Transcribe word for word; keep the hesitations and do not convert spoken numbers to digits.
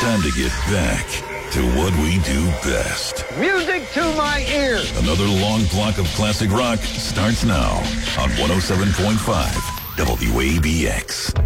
Time to get back to what we do best. Music to my ears. Another long block of classic rock starts now on one oh seven point five W A B X.